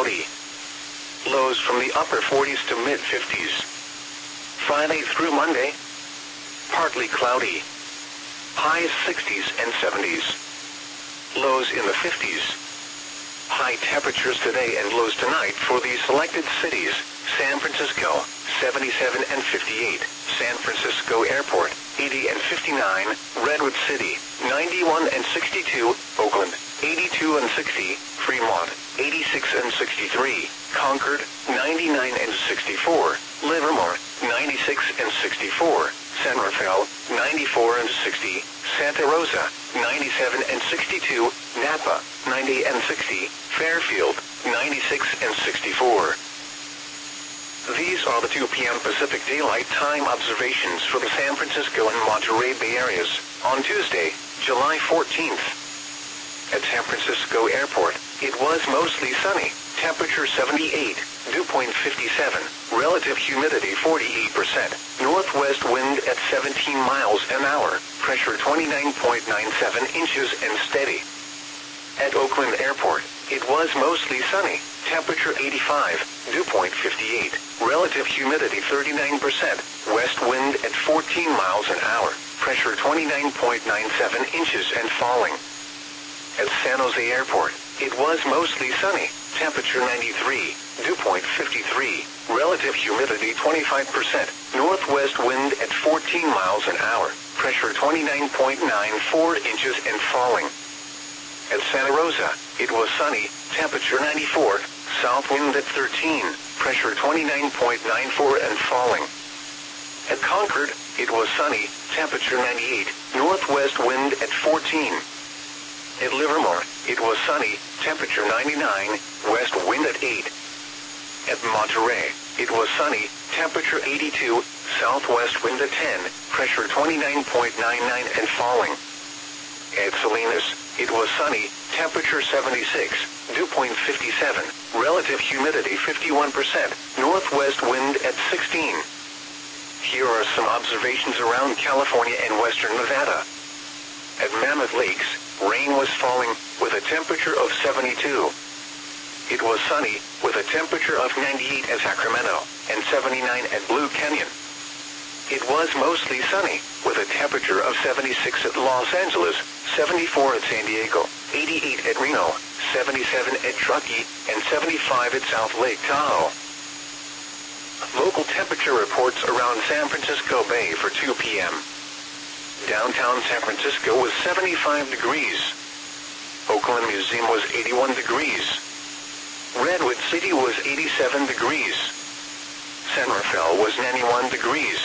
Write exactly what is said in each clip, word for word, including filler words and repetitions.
cloudy. Lows from the upper forties to mid fifties. Friday through Monday, partly cloudy. Highs sixties and seventies. Lows in the fifties. High temperatures today and lows tonight for the selected cities: San Francisco, seventy-seven and fifty-eight, San Francisco Airport, eighty and fifty-nine, Redwood City, ninety-one and sixty-two, Oakland, eighty-two and sixty, Fremont, eighty-six and sixty-three, Concord, ninety-nine and sixty-four, Livermore, ninety-six and sixty-four, San Rafael, ninety-four and sixty, Santa Rosa, ninety-seven and sixty-two, Napa, ninety and sixty, Fairfield, ninety-six and sixty-four. These are the two p m Pacific Daylight Time observations for the San Francisco and Monterey Bay areas on Tuesday, July fourteenth. At San Francisco Airport, it was mostly sunny, temperature seventy-eight, dew point fifty-seven, relative humidity forty-eight percent, northwest wind at seventeen miles an hour, pressure twenty-nine point nine seven inches and steady. At Oakland Airport, it was mostly sunny, temperature eighty-five, dew point fifty-eight, relative humidity thirty-nine percent, west wind at fourteen miles an hour, pressure twenty-nine point nine seven inches and falling. At San Jose Airport, it was mostly sunny, temperature ninety-three, dew point fifty-three, relative humidity twenty-five percent, northwest wind at fourteen miles an hour, pressure twenty-nine point nine four inches and falling. At Santa Rosa, it was sunny, temperature ninety-four, south wind at thirteen, pressure twenty-nine point nine four and falling. At Concord, it was sunny, temperature ninety-eight, northwest wind at fourteen. At Livermore, it was sunny, temperature ninety-nine, west wind at eight. At Monterey, it was sunny, temperature eighty-two, southwest wind at ten, pressure twenty-nine point nine nine and falling. At Salinas, it was sunny, temperature seventy-six, dew point fifty-seven, relative humidity fifty-one percent, northwest wind at sixteen. Here are some observations around California and western Nevada. At Mammoth Lakes, rain was falling, with a temperature of seventy-two. It was sunny, with a temperature of ninety-eight at Sacramento, and seventy-nine at Blue Canyon. It was mostly sunny, with a temperature of seventy-six at Los Angeles, seventy-four at San Diego, eighty-eight at Reno, seventy-seven at Truckee, and seventy-five at South Lake Tahoe. Local temperature reports around San Francisco Bay for two p m Downtown San Francisco was seventy-five degrees. Oakland Museum was eighty-one degrees. Redwood City was eighty-seven degrees. San Rafael was ninety-one degrees.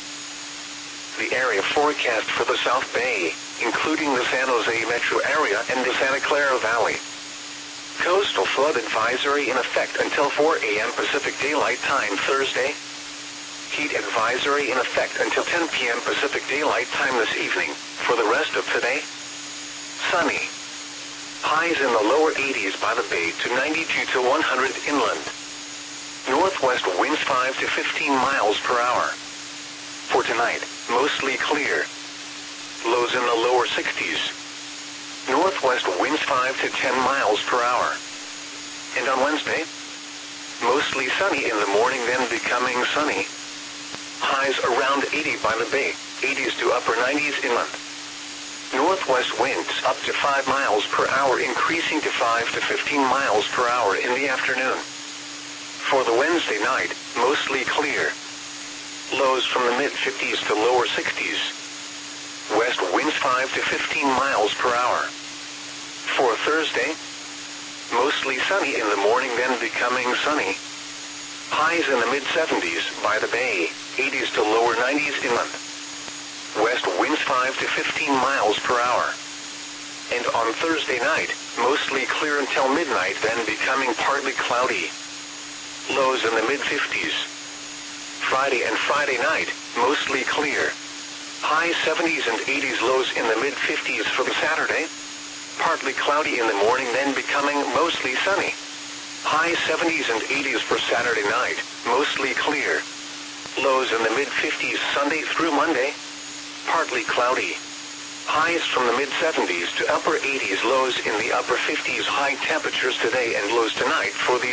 The area forecast for the South Bay, including the San Jose metro area and the Santa Clara Valley. Coastal flood advisory in effect until four a m Pacific Daylight Time Thursday. Heat advisory in effect until ten p m Pacific Daylight Time this evening. For the rest of today, sunny. Highs in the lower eighties by the bay to ninety-two to one hundred inland. Northwest winds five to fifteen miles per hour. For tonight, mostly clear. Lows in the lower sixties. Northwest winds five to ten miles per hour. And on Wednesday, mostly sunny in the morning, then becoming sunny. Highs around eighty by the bay, eighties to upper nineties inland. Northwest winds up to five miles per hour, increasing to five to fifteen miles per hour in the afternoon. For the Wednesday night, mostly clear. Lows from the mid fifties to lower sixties. West winds five to fifteen miles per hour. For Thursday, mostly sunny in the morning, then becoming sunny. Highs in the mid seventies by the bay, eighties to lower nineties inland. West winds five to fifteen miles per hour. And on Thursday night, mostly clear until midnight, then becoming partly cloudy. Lows in the mid fifties. Friday and Friday night, mostly clear. High seventies and eighties, lows in the mid fifties for the Saturday. Partly cloudy in the morning, then becoming mostly sunny. High seventies and eighties for Saturday night, mostly clear. Lows in the mid fifties Sunday through Monday. Partly cloudy. Highs from the mid seventies to upper eighties, lows in the upper fifties. High temperatures today and lows tonight for the